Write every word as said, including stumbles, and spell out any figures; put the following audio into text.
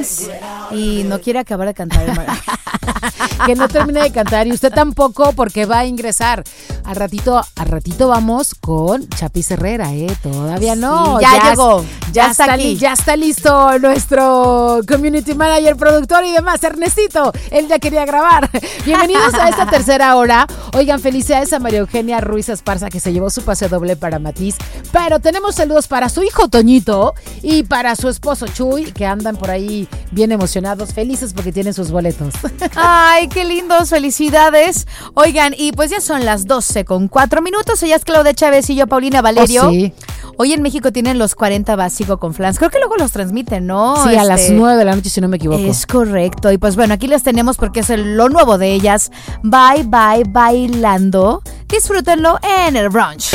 Prince y no quiere acabar de cantar. Que no termine de cantar y usted tampoco porque va a ingresar. Al ratito, al ratito vamos con Chapis Herrera, ¿eh? Todavía no. Sí, ya, ya llegó. Ya, ya está, está aquí. Ya está listo nuestro community manager, productor y demás, Ernestito. Él ya quería grabar. Bienvenidos a esta tercera hora. Oigan, felicidades a María Eugenia Ruiz Esparza que se llevó su pase doble para Matiz. Pero tenemos saludos para su hijo Toñito y para su esposo Chuy, que andan por ahí bien emocionados, felices porque tienen sus boletos. Ay, qué lindos, felicidades. Oigan, y pues ya son las doce con cuatro minutos. Ella es Claudia Chávez y yo, Paulina Valerio. Oh, sí. Hoy en México tienen los cuarenta básico con flans. Creo que luego los transmiten, ¿no? Sí, este, a las nueve de la noche, si no me equivoco. Es correcto. Y pues bueno, aquí las tenemos porque es el, lo nuevo de ellas. Bye, bye, bailando. Disfrútenlo en el brunch.